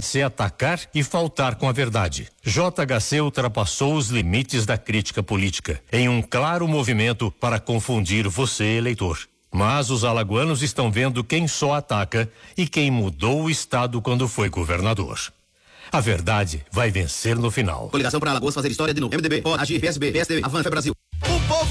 JHC atacar e faltar com a verdade. JHC ultrapassou os limites da crítica política em um claro movimento para confundir você, eleitor. Mas os alagoanos estão vendo quem só ataca e quem mudou o estado quando foi governador. A verdade vai vencer no final. Coligação para Alagoas fazer história de novo. MDB, pode agir, PSB, PSDB, Avan, Brasil.